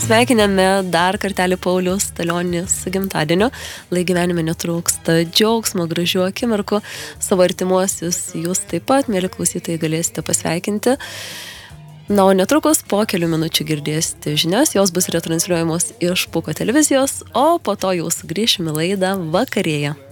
Sveikiname dar kartelį Paulius Stalionį su gimtadieniu. Lai gyvenime netrūksta džiaugsmo, gražių akimirkų. Savo artimuosius jūs taip pat, mėly klausytojai, galėsite pasveikinti. Na, o netrukus po kelių minučių girdėsite žinias, jos bus retransliuojamos iš Puko televizijos, o po to jau sugrįšime laidą Vakarėje.